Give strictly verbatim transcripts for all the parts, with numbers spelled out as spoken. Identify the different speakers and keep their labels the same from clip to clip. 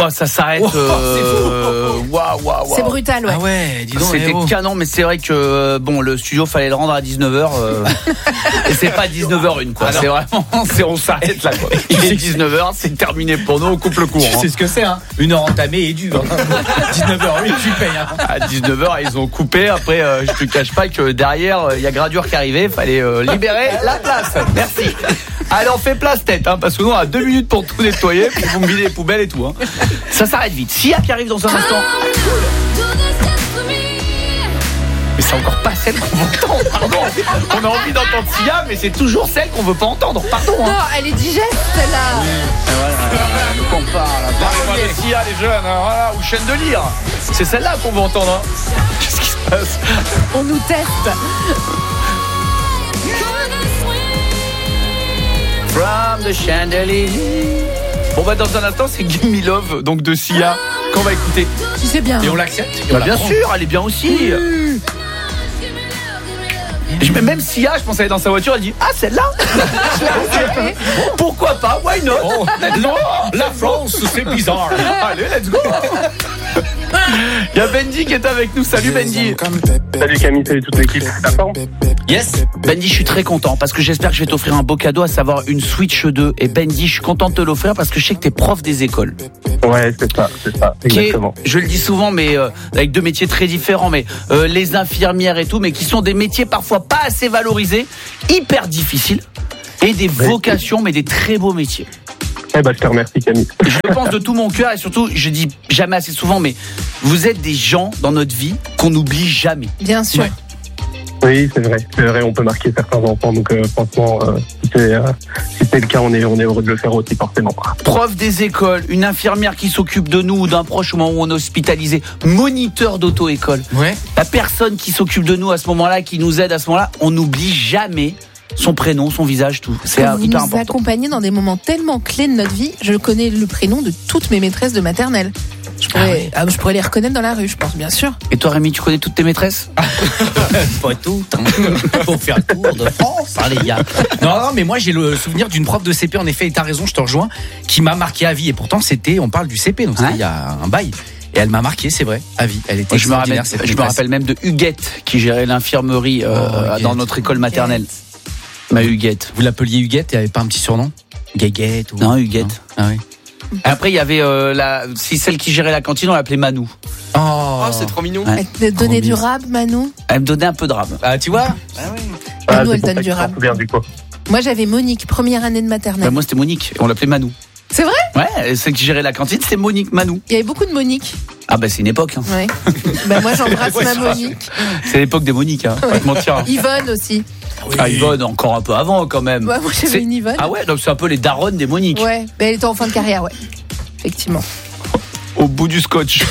Speaker 1: Oh, ça s'arrête.
Speaker 2: Oh,
Speaker 1: euh... Waouh, waouh, waouh.
Speaker 3: C'est brutal, ouais.
Speaker 2: Ah ouais, dis donc.
Speaker 1: C'était
Speaker 2: eh oh.
Speaker 1: canon, mais c'est vrai que bon, le studio fallait le rendre à dix-neuf heures euh, et c'est pas dix-neuf heures une quoi.
Speaker 2: Ah
Speaker 1: c'est vraiment, c'est on s'arrête là quoi. Il est dix-neuf heures, c'est terminé pour nous, on coupe le cours.
Speaker 2: Tu
Speaker 1: Hein.
Speaker 2: sais ce que c'est, hein. Une heure entamée et dure. dix-neuf heures huit, tu payes. Hein.
Speaker 1: À dix-neuf heures, ils ont coupé. Après, euh, je te cache pas que derrière, il euh, y a Gradure qui arrivait. Fallait euh, libérer la place. Merci. Allez, on fait place tête, hein, parce que nous on a deux minutes pour tout nettoyer, puis vous me videz les poubelles et tout. Hein. Ça s'arrête vite. Sia qui arrive dans un instant. Mais c'est encore pas celle qu'on veut entendre, pardon. On a envie d'entendre Sia, mais c'est toujours celle qu'on veut pas entendre, pardon. Hein.
Speaker 3: Non, elle est digeste, celle-là.
Speaker 1: Et voilà, de quoi on parle. Parlez-moi de Sia, les jeunes, hein, voilà, ou chaîne de lire. C'est celle-là qu'on veut entendre. Hein. Qu'est-ce qui se passe?
Speaker 3: On nous teste.
Speaker 1: From the chandelier. Bon bah dans un instant c'est Give Me Love, donc de Sia, qu'on va écouter.
Speaker 3: Tu sais bien.
Speaker 2: Et on l'accepte.
Speaker 1: Bah, bien sûr, elle est bien aussi. Oui. Je, même Sia, je pense elle est dans sa voiture, elle dit ah celle-là. Bon, pourquoi pas, why not?
Speaker 2: Oh, non, la France c'est bizarre.
Speaker 1: Allez, let's go. Il y a Bendy qui est avec nous. Salut Bendy.
Speaker 4: Salut Camille, salut toute l'équipe. La forme?
Speaker 1: Yes. Bendy, je suis très content parce que j'espère que je vais t'offrir un beau cadeau, à savoir une Switch deux. Et Bendy, je suis content de te l'offrir parce que je sais que t'es prof des écoles.
Speaker 4: Ouais, c'est ça, c'est ça, exactement.
Speaker 1: Est, je le dis souvent, mais euh, avec deux métiers très différents, mais euh, les infirmières et tout, mais qui sont des métiers parfois pas assez valorisés, hyper difficiles, et des
Speaker 4: ouais.
Speaker 1: vocations, mais des très beaux métiers.
Speaker 4: Eh ben, je te remercie Camille.
Speaker 1: Je le pense de tout mon cœur et surtout, je dis jamais assez souvent, mais vous êtes des gens dans notre vie qu'on n'oublie jamais.
Speaker 3: Bien sûr.
Speaker 1: Ouais.
Speaker 4: Oui, c'est vrai, c'est vrai, on peut marquer certains enfants, donc euh, franchement, euh, si, c'est, euh, si c'est le cas, on est, on est heureux de le faire aussi forcément.
Speaker 1: Prof des écoles, une infirmière qui s'occupe de nous ou d'un proche au moment où on est hospitalisé, moniteur d'auto-école,
Speaker 2: ouais.
Speaker 1: La personne qui s'occupe de nous à ce moment-là, qui nous aide à ce moment-là, on n'oublie jamais son prénom, son visage, tout. C'est
Speaker 3: vous
Speaker 1: hyper
Speaker 3: nous
Speaker 1: important.
Speaker 3: accompagnez dans des moments tellement clés de notre vie. Je connais le prénom de toutes mes maîtresses de maternelle. Je pourrais, ah oui. ah, je pourrais les reconnaître dans la rue, je pense, bien sûr.
Speaker 1: Et toi, Rémi, tu connais toutes tes maîtresses?
Speaker 2: Pas toutes. Hein. Pour faire le tour de France, hein, les gars. Non, non, mais moi, j'ai le souvenir d'une prof de C P, en effet, et t'as raison, je te rejoins, qui m'a marqué à vie. Et pourtant, c'était, on parle du C P, donc c'était hein il y a un bail. Et elle m'a marqué, c'est vrai, à vie. Elle était
Speaker 1: je me rappelle, je me rappelle même de Huguette, qui gérait l'infirmerie euh, oh, Huguette. Dans notre école maternelle. Ma Huguette.
Speaker 2: Vous l'appeliez Huguette, il n'y avait pas un petit surnom? Guéguette ou...
Speaker 1: Non, Huguette. Non.
Speaker 2: Ah oui.
Speaker 1: Après, il y avait euh, la, si celle qui gérait la cantine, on l'appelait Manou.
Speaker 2: Oh, oh c'est trop mignon.
Speaker 3: Ouais. Elle te donnait du rab, Manou?
Speaker 1: Elle me donnait un peu de rab.
Speaker 2: Ah, tu vois?
Speaker 3: Ah oui. Manou, ah, elle donne du rab.
Speaker 4: Bien, du coup.
Speaker 3: Moi, j'avais Monique, première année de maternelle.
Speaker 1: Bah, moi, c'était Monique. On l'appelait Manou.
Speaker 3: C'est vrai?
Speaker 1: Ouais, celle qui gérait la cantine, c'était Monique Manou.
Speaker 3: Il y avait beaucoup de Monique.
Speaker 1: Ah bah c'est une époque. Hein.
Speaker 3: Ouais. Bah moi j'embrasse ma Monique.
Speaker 1: C'est l'époque des Moniques, hein. Pas te mentir.
Speaker 3: Yvonne aussi.
Speaker 1: Oui. Ah Yvonne encore un peu avant quand même.
Speaker 3: Ouais, moi j'avais
Speaker 1: c'est...
Speaker 3: une Yvonne.
Speaker 1: Ah ouais, donc c'est un peu les daronnes des Moniques.
Speaker 3: Ouais, mais elle était en fin de carrière, ouais. Effectivement.
Speaker 1: Au bout du scotch.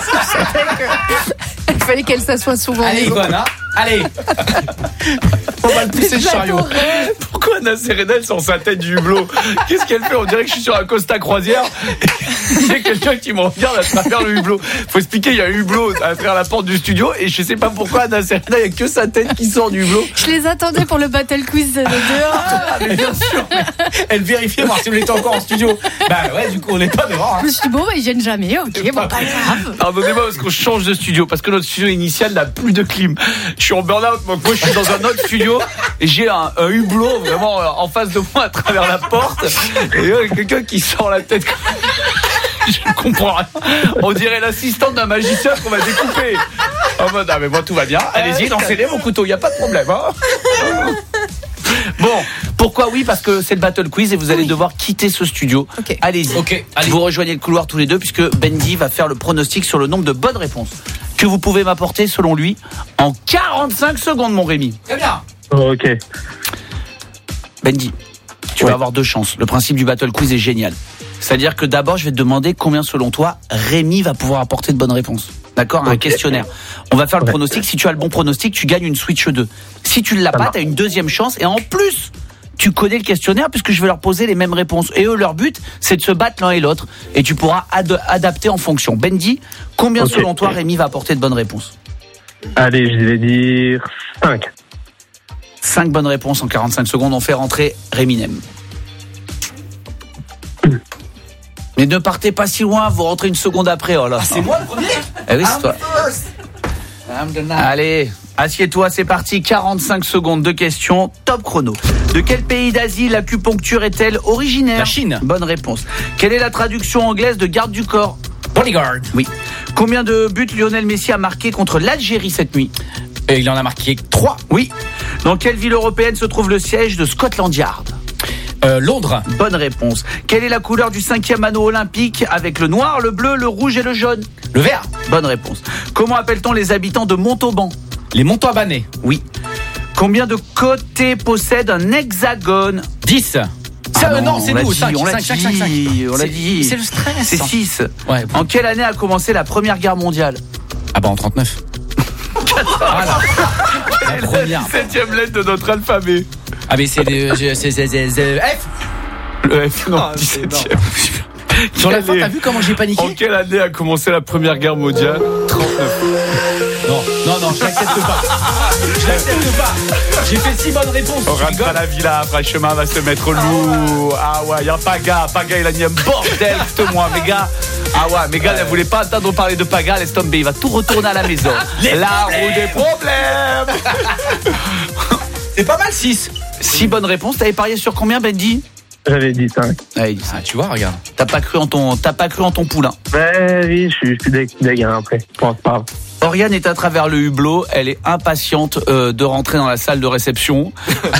Speaker 3: Il fallait qu'elle s'assoie souvent.
Speaker 2: Allez Yvonne, hein. Allez. On va le pousser le chariot.
Speaker 1: Pourquoi Anna Serenel sur sa tête du hublot? Qu'est-ce qu'elle fait? On dirait que je suis sur un Costa Croisière. Il y a quelqu'un qui me regarde à travers le hublot. Faut expliquer, il y a un hublot à travers la porte du studio et je sais pas pourquoi Anna Serenel, il y a que sa tête qui sort du hublot.
Speaker 3: Je les attendais pour le battle quiz de dehors.
Speaker 1: Ah, mais bien sûr.
Speaker 2: Elle vérifiait voir si on était encore en studio. Bah ouais, du coup on n'est pas dehors. Hein.
Speaker 3: Je me suis dit bon, bah, ils viennent jamais. Ok, bon, pas grave.
Speaker 1: Pardonnez-moi parce qu'on change de studio parce que notre studio initial n'a plus de clim. Je suis en burn-out, donc moi je suis dans un autre studio et j'ai un, un hublot vraiment en face de moi à travers la porte et il y a quelqu'un qui sort la tête. Je comprends rien. On dirait l'assistante d'un magicien qu'on va découper. En mode, ah mais moi tout va bien. Allez-y, lancez-les vos couteaux, il n'y a pas de problème. Hein. Bon, pourquoi oui? Parce que c'est le battle quiz et vous allez oui. devoir quitter ce studio.
Speaker 3: Okay.
Speaker 1: Allez-y.
Speaker 2: Okay, allez.
Speaker 1: Vous rejoignez le couloir tous les deux puisque Bendy va faire le pronostic sur le nombre de bonnes réponses que vous pouvez m'apporter selon lui en quarante-cinq secondes, mon Rémi.
Speaker 2: Très bien.
Speaker 4: Ok.
Speaker 1: Bendy, tu
Speaker 4: ouais.
Speaker 1: vas avoir deux chances. Le principe du battle quiz est génial. C'est-à-dire que d'abord, je vais te demander combien, selon toi, Rémi va pouvoir apporter de bonnes réponses. D'accord? Un okay. questionnaire. On va faire le ouais. pronostic. Si tu as le bon pronostic, tu gagnes une Switch deux. Si tu ne l'as pas, tu as une deuxième chance. Et en plus, tu connais le questionnaire puisque je vais leur poser les mêmes réponses. Et eux, leur but, c'est de se battre l'un et l'autre. Et tu pourras ad- adapter en fonction. Bendy, combien, okay. selon toi, Rémi va apporter de bonnes réponses?
Speaker 4: Allez, je vais dire cinq.
Speaker 1: cinq bonnes réponses en quarante-cinq secondes. On fait rentrer Rémi Nem. Mais ne partez pas si loin, vous rentrez une seconde après. Oh là.
Speaker 2: Ah, c'est moi le premier.
Speaker 1: Eh oui, c'est toi. Allez, assieds-toi, c'est parti. quarante-cinq secondes de questions. Top chrono. De quel pays d'Asie l'acupuncture est-elle originaire?
Speaker 2: La Chine.
Speaker 1: Bonne réponse. Quelle est la traduction anglaise de garde du corps?
Speaker 2: Bodyguard.
Speaker 1: Oui. Combien de buts Lionel Messi a marqué contre l'Algérie cette nuit?
Speaker 2: Et il en a marqué trois.
Speaker 1: Oui. Dans quelle ville européenne se trouve le siège de Scotland Yard?
Speaker 2: Euh, Londres.
Speaker 1: Bonne réponse. Quelle est la couleur du cinquième anneau olympique avec le noir, le bleu, le rouge et le jaune?
Speaker 2: Le vert.
Speaker 1: Bonne réponse. Comment appelle-t-on les habitants de Montauban?
Speaker 2: Les Montaubanais.
Speaker 1: Oui. Combien de côtés possède un hexagone?
Speaker 2: dix.
Speaker 1: Ah
Speaker 2: non,
Speaker 1: non,
Speaker 2: c'est
Speaker 1: on l'a
Speaker 2: nous,
Speaker 1: dit,
Speaker 2: cinq,
Speaker 1: on l'a
Speaker 2: cinq, cinq,
Speaker 1: dit,
Speaker 2: cinq, cinq.
Speaker 1: on l'a
Speaker 2: C'est-
Speaker 1: dit.
Speaker 2: C'est le stress.
Speaker 1: C'est six.
Speaker 2: Ouais.
Speaker 1: En quelle année a commencé la Première Guerre mondiale?
Speaker 2: Ah bah en trente-neuf. Ah, la, la première.
Speaker 1: Septième lettre de notre alphabet.
Speaker 2: Ah mais c'est des- je- c'est c'est- c'est- c'est- F.
Speaker 1: Le F, non,
Speaker 5: Ah, c'est
Speaker 1: dix-septième.
Speaker 2: Sur la
Speaker 1: Quelle
Speaker 2: fin,
Speaker 1: est-
Speaker 2: t'as vu comment j'ai paniqué?
Speaker 1: En quelle année a commencé la Première Guerre mondiale? trente-neuf.
Speaker 2: Non, non, non, je l'accepte pas. Je l'accepte pas. J'ai fait six bonnes réponses.
Speaker 1: On
Speaker 2: Tu rigoles?
Speaker 1: rentre à la villa, après le chemin va se mettre lourd. Ah ouais, y'a Paga, Paga il a mis un bordel, moi, mes gars. Ah ouais, mes gars, ne voulez pas entendre parler de Paga, laisse tomber, il va tout retourner à la maison.
Speaker 2: Les
Speaker 1: la
Speaker 2: problèmes.
Speaker 1: roue des problèmes.
Speaker 2: C'est pas mal six.
Speaker 1: Six bonnes réponses, t'avais parié sur combien, Bendy?
Speaker 4: J'avais dit cinq.
Speaker 1: Ah, il dit ça.
Speaker 2: Ah, tu vois, regarde.
Speaker 1: T'as pas cru en ton, t'as pas cru en ton poulain.
Speaker 4: Ouais, oui, je suis, je suis deg, je suis deg, hein, après. Bon, c'est pas grave.
Speaker 1: Oriane est à travers le hublot, elle est impatiente euh, de rentrer dans la salle de réception.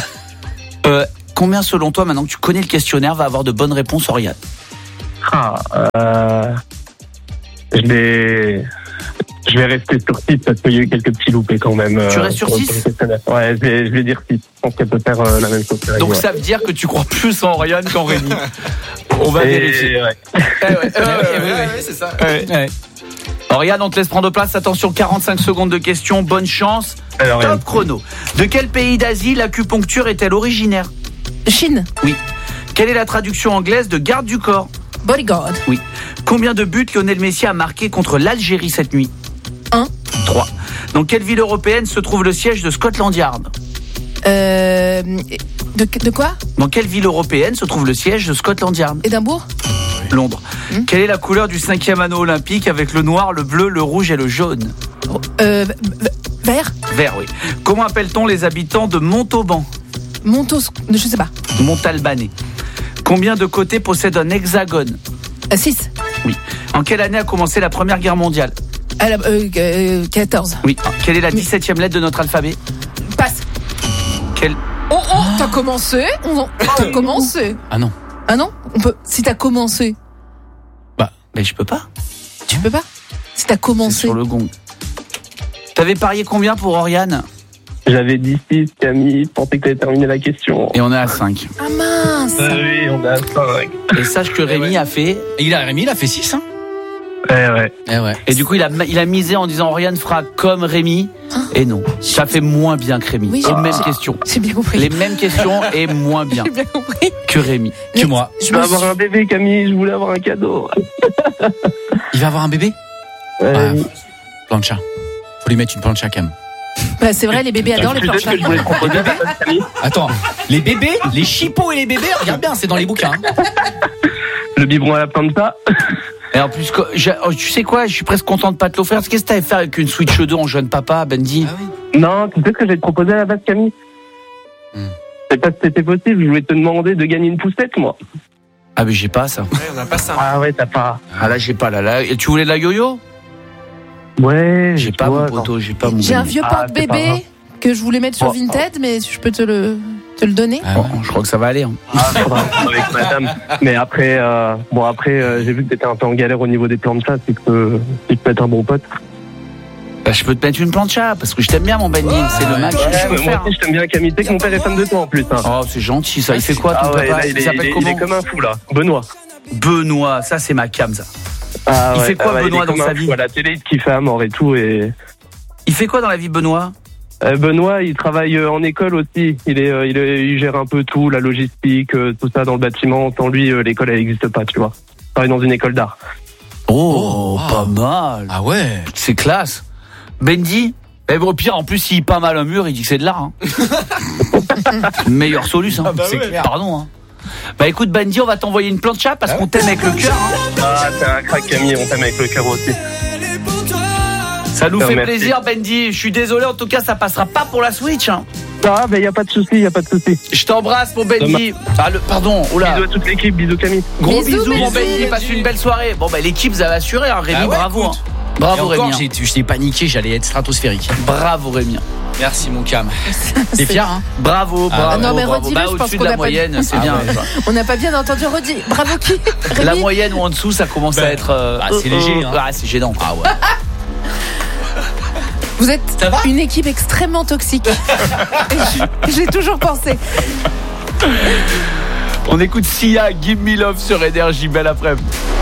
Speaker 1: euh, combien selon toi, maintenant que tu connais le questionnaire, va avoir de bonnes réponses, Oriane?
Speaker 4: Ah, euh, je vais, je vais rester sur six parce qu'il y a eu quelques petits loupés quand même.
Speaker 1: Tu
Speaker 4: euh,
Speaker 1: restes sur
Speaker 4: pour-
Speaker 1: six?
Speaker 4: pour le questionnaire. Ouais, je vais, je vais dire six. Je pense qu'elle peut faire euh, la même chose. que
Speaker 1: Donc
Speaker 4: ouais.
Speaker 1: ça veut dire que tu crois plus en Oriane qu'en Rémi. On va
Speaker 4: Et,
Speaker 1: vérifier.
Speaker 4: ouais.
Speaker 1: Eh ouais, eh ouais, ouais, ouais,
Speaker 5: Ouais,
Speaker 1: ouais.
Speaker 5: ouais, c'est ça.
Speaker 1: Ouais.
Speaker 2: Ouais.
Speaker 1: Oriane, on te laisse prendre place. Attention, quarante-cinq secondes de questions. Bonne chance.
Speaker 4: Alors, Oriane.
Speaker 1: Top chrono. De quel pays d'Asie l'acupuncture est-elle originaire?
Speaker 3: Chine.
Speaker 1: Oui. Quelle est la traduction anglaise de garde du corps?
Speaker 3: Bodyguard.
Speaker 1: Oui. Combien de buts Lionel Messi a marqué contre l'Algérie cette nuit?
Speaker 3: Un.
Speaker 1: Trois. Dans quelle ville européenne se trouve le siège de Scotland Yard?
Speaker 3: Euh, de, de quoi?
Speaker 1: Dans quelle ville européenne se trouve le siège de Scotland Yard?
Speaker 3: Édimbourg.
Speaker 1: Londres.
Speaker 3: Hmm.
Speaker 1: Quelle est la couleur du cinquième anneau olympique avec le noir, le bleu, le rouge et le jaune?
Speaker 3: Euh, v- v- vert.
Speaker 1: Vert, oui. Comment appelle-t-on les habitants de Montauban?
Speaker 3: Montos. Je sais pas.
Speaker 1: Montalbanais. Combien de côtés possède un hexagone?
Speaker 3: Euh, six.
Speaker 1: Oui. En quelle année a commencé la Première Guerre mondiale?
Speaker 3: À la- euh, euh, quatorze.
Speaker 1: Oui. Quelle est la dix-septième lettre de notre alphabet?
Speaker 3: Passe.
Speaker 1: Quelle...
Speaker 3: Oh, oh, t'as commencé? On en- T'as commencé.
Speaker 2: Ah non.
Speaker 3: Ah non? On peut. Si t'as commencé,
Speaker 1: Mais je peux pas.
Speaker 3: tu peux pas? Si t'as
Speaker 1: C'est
Speaker 3: commencé.
Speaker 1: sur le gong. T'avais parié combien pour Oriane?
Speaker 4: J'avais dit six, Camille. Je pensais que t'avais terminé la question.
Speaker 1: Et on est à cinq.
Speaker 3: Ah mince.
Speaker 4: Ah oui, on est à cinq.
Speaker 1: Et sache que Rémi a fait...
Speaker 2: Et il a Rémi, il a fait six, hein.
Speaker 4: Ouais, ouais.
Speaker 2: Eh ouais.
Speaker 1: Et du coup, il a, il a misé en disant Oriane fera comme Rémi. Et non, ça fait moins bien que Rémi.
Speaker 3: Oui,
Speaker 1: Les
Speaker 3: j'ai-
Speaker 1: mêmes
Speaker 3: j'ai-
Speaker 1: questions.
Speaker 3: J'ai bien compris.
Speaker 1: Les mêmes questions et moins bien
Speaker 3: J'ai bien compris.
Speaker 1: que Rémi.
Speaker 2: Que
Speaker 3: Mais
Speaker 2: moi.
Speaker 3: Je
Speaker 4: Je veux
Speaker 3: me
Speaker 4: avoir
Speaker 3: suis-
Speaker 4: un bébé, Camille. Je voulais avoir un cadeau.
Speaker 2: Il va avoir un bébé?
Speaker 4: Euh,
Speaker 2: Ah, plancha. Faut lui mettre une plancha cam.
Speaker 3: Bah, c'est vrai, les bébés adorent les
Speaker 4: tu sais ce
Speaker 3: planches.
Speaker 4: que je voulais te proposer, Camille?
Speaker 2: Attends, les bébés, les chipots et les bébés, regarde bien, c'est dans les bouquins. hein.
Speaker 4: Le biberon à la planta.
Speaker 1: Et en plus, quoi, j'ai- oh, tu sais quoi, je suis presque content de pas te l'offrir. Qu'est-ce que t'avais fait avec une Switch deux en jeune papa, Bendy?
Speaker 4: Non, tu sais ce que j'ai te proposé à la base, Camille?
Speaker 2: Hmm.
Speaker 4: Je sais pas si c'était possible. Je voulais te demander de gagner une poussette, moi.
Speaker 1: Ah, mais j'ai pas ça.
Speaker 5: Ouais, on a pas ça.
Speaker 4: Ah ouais, t'as pas.
Speaker 1: Ah là, j'ai pas là. là. Et tu voulais de la yo-yo?
Speaker 4: Ouais.
Speaker 1: J'ai
Speaker 4: tu
Speaker 1: pas
Speaker 4: vois,
Speaker 1: mon poteau, j'ai pas mon.
Speaker 3: J'ai un
Speaker 1: Bendy.
Speaker 3: vieux
Speaker 4: Ah, c'est pas grave.
Speaker 3: porte-bébé que je voulais mettre sur
Speaker 4: Bon.
Speaker 3: Vinted, mais je peux te le, te le donner.
Speaker 2: Ah
Speaker 1: Bon,
Speaker 2: ouais.
Speaker 1: je crois que ça va aller. hein.
Speaker 4: Ah, faudra voir avec madame. Mais après, euh, bon après, euh, j'ai vu que t'étais un peu en galère au niveau des plans de chat, c'est que euh, tu peux être un bon pote.
Speaker 1: Bah, je peux te mettre une plancha parce que je t'aime bien, mon Bendy. C'est le match que je
Speaker 4: Ouais,
Speaker 1: peux
Speaker 4: mais moi
Speaker 1: faire.
Speaker 4: aussi, je t'aime bien, Camille. Tu sais que mon père est fan de toi en plus. Hein.
Speaker 1: Oh, c'est gentil ça. Il fait quoi, ton
Speaker 4: Ah ouais,
Speaker 1: papa?
Speaker 4: là, il,
Speaker 1: Il
Speaker 4: est, il,
Speaker 1: s'appelle
Speaker 4: est, il
Speaker 1: comment?
Speaker 4: est comme un fou là. Benoît.
Speaker 1: Benoît, ça c'est ma cam, ça.
Speaker 4: Ah,
Speaker 1: Il
Speaker 4: ouais,
Speaker 1: fait quoi,
Speaker 4: ah ouais,
Speaker 1: Benoît,
Speaker 4: il est comme
Speaker 1: dans
Speaker 4: un
Speaker 1: sa
Speaker 4: fou.
Speaker 1: vie?
Speaker 4: À la télé, il kiffe à mort et tout. Et
Speaker 1: Il fait quoi dans la vie, Benoît?
Speaker 4: euh, Benoît, il travaille euh, en école aussi. Il est, euh, il, est, il gère un peu tout, la logistique, euh, tout ça dans le bâtiment. Sans lui, euh, l'école elle n'existe pas, tu vois. Il travaille dans une école d'art.
Speaker 1: Oh,
Speaker 2: Oh,
Speaker 1: pas mal.
Speaker 2: Ah ouais.
Speaker 1: C'est classe. Bendy? Eh ben, au pire, en plus, s'il peint mal un mur, il dit que c'est de l'art. Hein. Meilleure solution.
Speaker 5: Ah bah
Speaker 1: c'est
Speaker 5: ouais.
Speaker 1: clair. Pardon. Hein. Bah écoute Bendy, on va t'envoyer une plancha parce
Speaker 2: ah
Speaker 1: qu'on t'aime avec le cœur. Hein.
Speaker 4: Ah, c'est un crack Camille, on t'aime avec le cœur aussi.
Speaker 1: Ça nous
Speaker 4: Non,
Speaker 1: fait
Speaker 4: merci.
Speaker 1: plaisir Bendy. Je suis désolé, en tout cas ça passera pas pour la Switch. Hein.
Speaker 4: Ah, bah y a pas de souci, y a pas de souci.
Speaker 1: Je t'embrasse mon Bendy. Ah le pardon, oula.
Speaker 4: Bisous à toute l'équipe, bisous Camille.
Speaker 1: Gros
Speaker 3: Bisous,
Speaker 1: bisous, mon
Speaker 3: bisous,
Speaker 1: Bendy,
Speaker 3: Bendy.
Speaker 1: passe une belle soirée. Bon bah l'équipe vous avez assuré hein, Rémi,
Speaker 2: Ah ouais,
Speaker 1: bravo.
Speaker 2: écoute.
Speaker 1: Hein.
Speaker 2: Et
Speaker 1: Bravo
Speaker 2: encore,
Speaker 1: Rémi. Hein.
Speaker 2: j'ai, j'étais paniqué, j'allais être stratosphérique.
Speaker 1: Bravo Rémi.
Speaker 2: Merci mon Cam. T'es fier, hein?
Speaker 1: Bravo,
Speaker 2: Ah,
Speaker 1: bravo.
Speaker 3: non, mais
Speaker 1: bravo.
Speaker 3: redis-le,
Speaker 1: Bah,
Speaker 3: je pense
Speaker 1: au-dessus
Speaker 3: qu'on
Speaker 1: de la
Speaker 3: a pas
Speaker 1: moyenne,
Speaker 3: dit.
Speaker 1: c'est
Speaker 2: Ah
Speaker 1: bien.
Speaker 2: ouais.
Speaker 3: On n'a pas bien entendu redit. Bravo qui
Speaker 1: La
Speaker 3: Rémi
Speaker 1: moyenne ou en dessous, ça commence
Speaker 2: Ben,
Speaker 1: à être. Euh,
Speaker 2: bah, c'est léger, hein.
Speaker 1: Ah, c'est gênant.
Speaker 2: Ah ouais.
Speaker 3: Vous êtes
Speaker 2: Ça va
Speaker 3: une équipe extrêmement toxique. J'ai toujours pensé.
Speaker 1: On écoute Sia, Give Me Love sur Énergie. Belle après-midi.